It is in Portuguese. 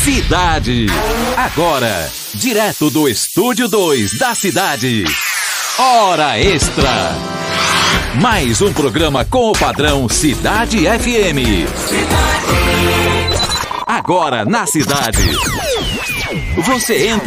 Cidade. Agora, direto do Estúdio 2 da Cidade. Hora Extra. Mais um programa com o padrão Cidade FM. Agora na Cidade. Você entra